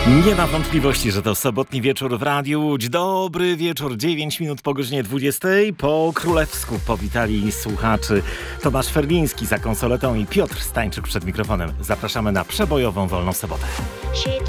Nie ma wątpliwości, że to sobotni wieczór w Radiu Łódź. Dobry wieczór, 9 minut po godzinie 20. Po królewsku powitali słuchaczy Tomasz Ferliński za konsoletą i Piotr Stańczyk przed mikrofonem. Zapraszamy na przebojową wolną sobotę.